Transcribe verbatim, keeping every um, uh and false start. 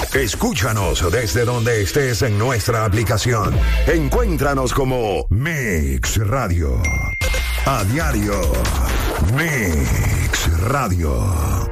Escúchanos desde donde estés en nuestra aplicación. Encuéntranos como Mix Radio. A diario, Mix Radio.